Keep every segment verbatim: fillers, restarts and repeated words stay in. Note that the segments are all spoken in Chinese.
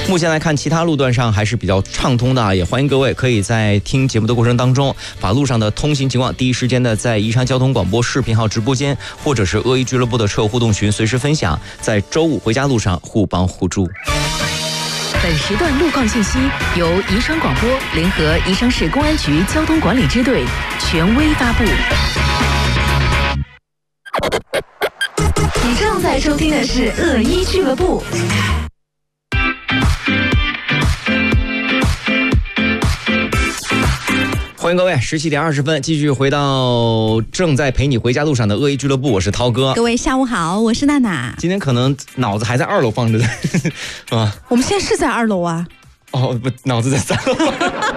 目前来看，其他路段上还是比较畅通的啊，也欢迎各位可以在听节目的过程当中，把路上的通行情况第一时间的在宜昌交通广播视频号直播间，或者是恶意俱乐部的车友互动群随时分享，在周五回家路上互帮互助。 本时段路况信息由宜昌广播联合宜昌市公安局交通管理支队权威发布。你正在收听的是恶意俱乐部。 欢迎各位，十七点二十分，继续回到正在陪你回家路上的恶意俱乐部，我是涛哥。 各位下午好，我是娜娜。 今天可能脑子还在二楼放着的，是吧？ 我们现在是在二楼啊。 哦，不，脑子在三楼。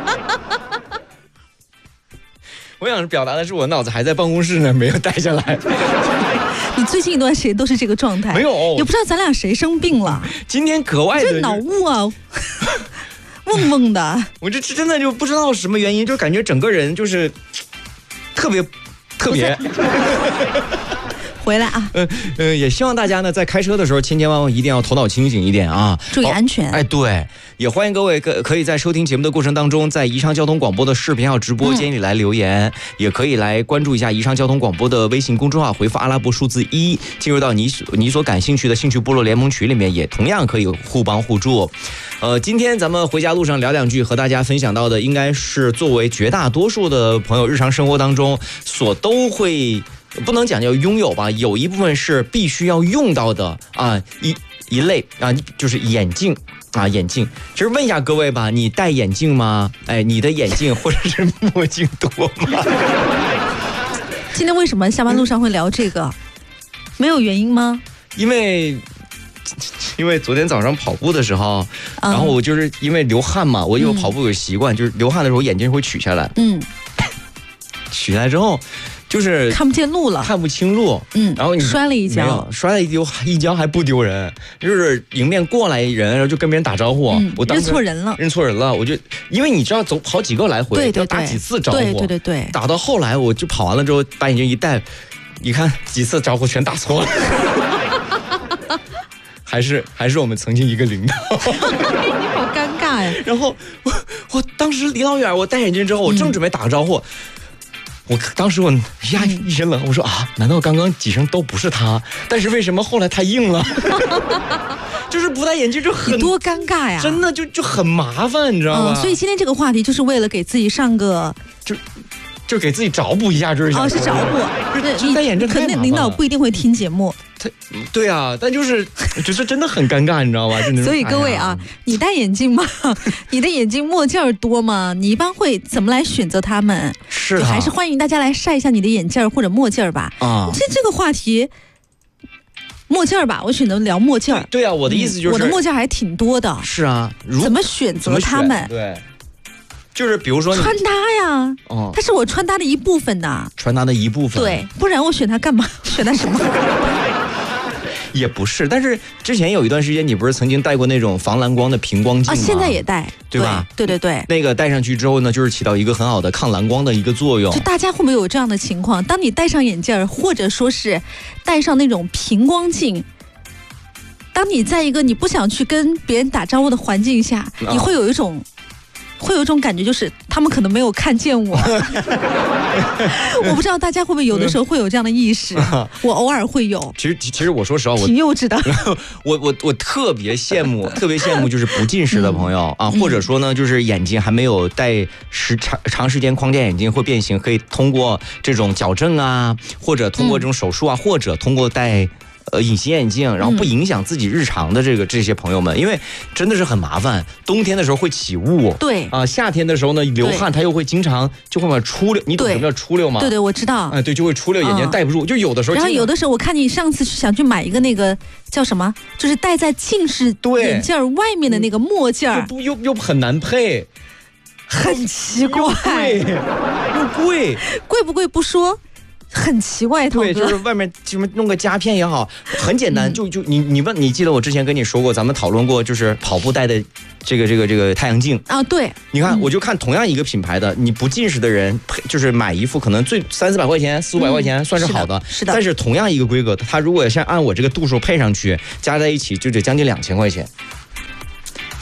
我想表达的是，我脑子还在办公室呢，没有带下来。 你最近一段时间都是这个状态， 没有， 也不知道咱俩谁生病了。 今天格外的这脑雾啊。嗡嗡的， 我这真的就不知道什么原因，就感觉整个人就是特别特别。 回来啊！ 呃呃，也希望大家呢在开车的时候，千千万万一定要头脑清醒一点啊， 注意安全。 哎，对，也欢迎各位可可以在收听节目的过程当中，在宜昌交通广播的视频号直播间里来留言，嗯、也可以来关注一下宜昌交通广播的微信公众号，回复阿拉伯数字一，进入到你你所感兴趣的兴趣部落联盟群里面，也同样可以互帮互助。呃，今天咱们回家路上聊两句，和大家分享到的，应该是作为绝大多数的朋友日常生活当中所都会。不能讲叫拥有吧，有一部分是必须要用到的啊，一一类啊，就是眼镜啊，眼镜。其实问一下各位吧，你戴眼镜吗？哎，你的眼镜或者是墨镜多吗？ 今天为什么下班路上会聊这个？没有原因吗？ 因为。因为昨天早上跑步的时候，然后我就是因为流汗嘛，我有跑步有习惯，嗯、就是流汗的时候眼镜会取下来，嗯，取下来之后。就是看不见路了， 看不清路，嗯，然后你摔了一跤， 摔了一丢一跤还不丢人，就是迎面过来人，然后就跟别人打招呼， 嗯、我认错人了， 认错人了，我就因为你知道走好几个来回， 对对对， 要打几次招呼， 对对对对， 打到后来我就跑完了之后，把眼镜一戴，一看几次招呼全打错了，还是还是我们曾经一个领导， 你好尴尬呀。 然后我我当时离老远，我戴眼镜之后，我正准备打个招呼。嗯我当时我呀一身冷，我说啊，难道刚刚几声都不是他？但是为什么后来他应了？就是不戴眼镜就很你多尴尬呀！ 真的就就很麻烦，你知道吗？ 嗯、所以今天这个话题就是为了给自己上个就。就给自己找补一下，就是哦，是找补。 你戴眼镜可能领导不一定会听节目。 他，对啊，但就是就是真的很尴尬，你知道吗？ 所以各位啊，哎、你戴眼镜吗？你的眼镜墨镜多吗？你一般会怎么来选择它们？ 是、啊， 还是欢迎大家来晒一下你的眼镜或者墨镜吧。啊，这这个话题。墨镜吧，我选择聊墨镜。 对啊，我的意思就是、嗯、 我的墨镜还挺多的。 是啊， 怎么选择它们？ 对。就是比如说穿搭呀，哦，它是我穿搭的一部分呐。 穿搭的一部分， 对，不然我选它干嘛？选它什么？ 也不是，但是之前有一段时间，你不是曾经戴过那种防蓝光的平光镜吗？ 啊，现在也戴， 对吧？ 对对对， 那个戴上去之后呢，就是起到一个很好的抗蓝光的一个作用。 就大家会不会有这样的情况？当你戴上眼镜，或者说是戴上那种平光镜。当你在一个你不想去跟别人打招呼的环境下，哦、你会有一种。会有一种感觉，就是他们可能没有看见我。我不知道大家会不会有的时候会有这样的意识，我偶尔会有。 其实，其实我说实话，我挺幼稚的。 我我我特别羡慕，特别羡慕就是不近视的朋友、嗯、啊，或者说呢，就是眼睛还没有戴时长长时间框架眼镜会变形，可以通过这种矫正啊，或者通过这种手术啊，嗯、或者通过戴。呃，隐形眼镜，然后不影响自己日常的这个、嗯、这些朋友们，因为真的是很麻烦。冬天的时候会起雾， 对啊、呃，夏天的时候呢流汗，它又会经常就会往出溜。你懂什么叫出溜吗？ 对对，我知道。 哎、呃，对，就会出溜，眼睛戴不住，嗯、就有的时候。 然后有的时候，我看你上次想去买一个那个叫什么，就是戴在近视眼镜外面的那个墨镜， 又不又又很难配， 很奇怪， 又贵，又贵， 贵不贵不说。很奇怪， 对，就是外面什么弄个夹片也好，很简单，嗯、就就你你问，你记得我之前跟你说过，咱们讨论过，就是跑步戴的这个这个这个太阳镜啊，对， 你看，嗯、我就看同样一个品牌的，你不近视的人，就是买一副可能最三四百块钱、四五百块钱、嗯、算是好的， 是的， 但是同样一个规格，它如果像按我这个度数配上去，加在一起就得将近两千块钱。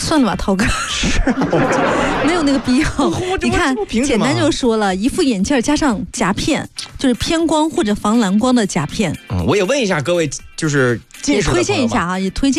算了吧，涛哥，没有那个必要。你看，简单就说了，一副眼镜加上夹片，就是偏光或者防蓝光的夹片。 嗯，我也问一下各位，就是近视的朋友吧， 也推荐一下啊，也推荐。